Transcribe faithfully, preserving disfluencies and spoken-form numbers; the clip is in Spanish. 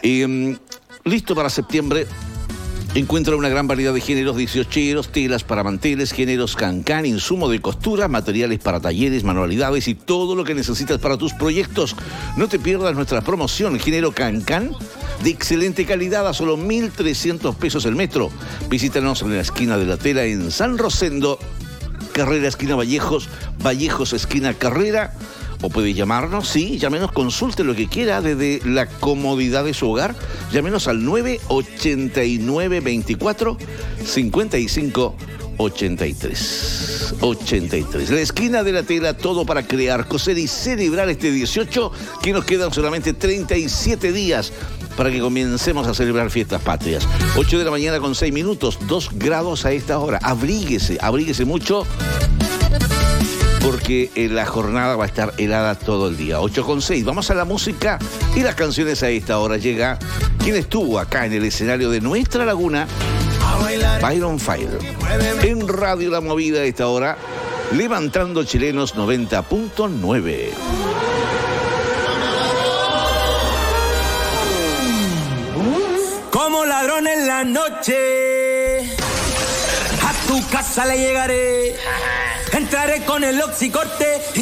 Eh, listo para septiembre. Encuentra una gran variedad de géneros dieciocheros, telas para manteles, géneros cancán, insumo de costura, materiales para talleres, manualidades y todo lo que necesitas para tus proyectos. No te pierdas nuestra promoción, género cancán, de excelente calidad a solo mil trescientos pesos el metro. Visítanos en la esquina de la tela en San Rosendo, Carrera esquina Vallejos, Vallejos esquina Carrera. O puede llamarnos, sí, llámenos, consulte lo que quiera desde la comodidad de su hogar. Llámenos al nueve ochenta y nueve veinticuatro cincuenta y cinco ochenta y tres. ochenta y tres. La esquina de la tela, todo para crear, coser y celebrar este dieciocho, que nos quedan solamente treinta y siete días para que comencemos a celebrar fiestas patrias. ocho de la mañana con seis minutos, dos grados a esta hora. Abríguese, abríguese mucho, porque la jornada va a estar helada todo el día. ocho con seis. Vamos a la música y las canciones a esta hora. Llega quien estuvo acá en el escenario de nuestra laguna, Byron Fire. En Radio La Movida a esta hora, levantando chilenos noventa punto nueve. Como ladrón en la noche, a tu casa le llegaré. Entraré con el oxicorte y